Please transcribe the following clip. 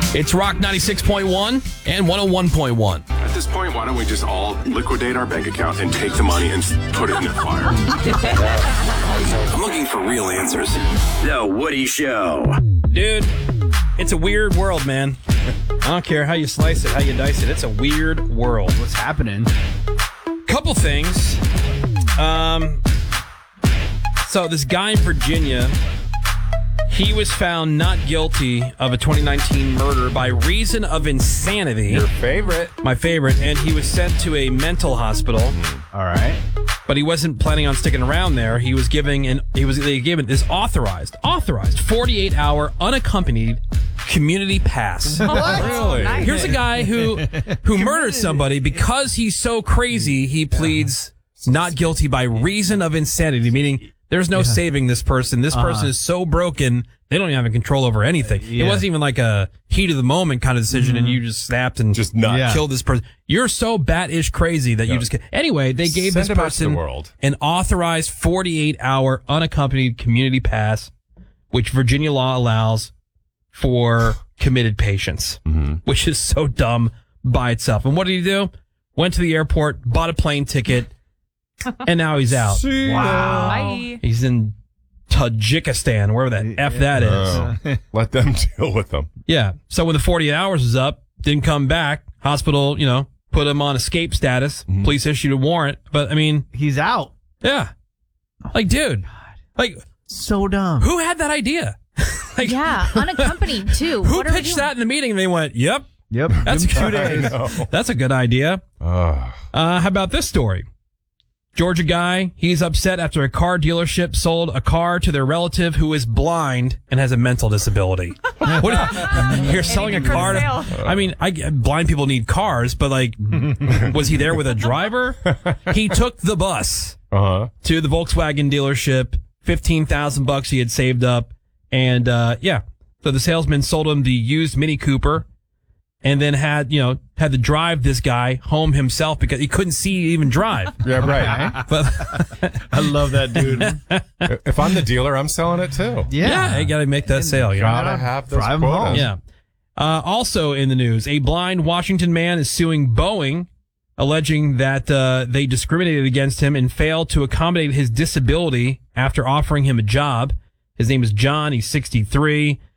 It's Rock 96.1 and 101.1. At this point, why don't we just all liquidate our bank account and take the money and put it in the fire? I'm looking for real answers. The Woody Show. Dude, it's a weird world, man. I don't care how you slice it, how you dice it. It's a weird world. What's happening? Couple things. So this guy in Virginia, he was found not guilty of a 2019 murder by reason of insanity. Your favorite. My favorite. And he was sent to a mental hospital. All right. But he wasn't planning on sticking around there. He was they gave it this authorized 48-hour unaccompanied community pass. Really? Nice. Here's a guy who murdered somebody because he's so crazy. He pleads not guilty by reason of insanity, meaning there's no saving this person. This person is so broken, they don't even have control over anything. It wasn't even like a heat of the moment kind of decision, and you just snapped and Just nuts. killed this person. You're so bat-ish crazy that you just... Anyway, they gave Send this him out to person the world. an authorized 48-hour unaccompanied community pass, which Virginia law allows for committed patients, which is so dumb by itself. And what did he do? Went to the airport, bought a plane ticket, and now he's out. Wow. Bye. He's in Tajikistan, wherever that F that is. Let them deal with them. Yeah. So when the 48 hours was up, didn't come back, hospital, put him on escape status. Police issued a warrant. But, I mean, He's out. yeah. Like, dude. Like, So dumb. who had that idea? Like, Yeah, unaccompanied too. who What are we pitched doing? that in the meeting? And they went, yep, Yep. that's Give him 2 I days. know. that's a good idea. How about this story? Georgia guy, he's upset after a car dealership sold a car to their relative who is blind and has a mental disability. You're selling a Anything for car to, sale. I mean, blind people need cars, but like, was he there with a driver? He took the bus to the Volkswagen dealership, $15,000 he had saved up. And, so the salesman sold him the used Mini Cooper and then had to drive this guy home himself because he couldn't see even drive. Yeah, right. But I love that dude. If I'm the dealer, I'm selling it too. yeah, you got to make that sale. Gotta have those Drive 'em quotas. home. Yeah. Also in the news, a blind Washington man is suing Boeing, alleging that they discriminated against him and failed to accommodate his disability after offering him a job. His name is John. He's 63.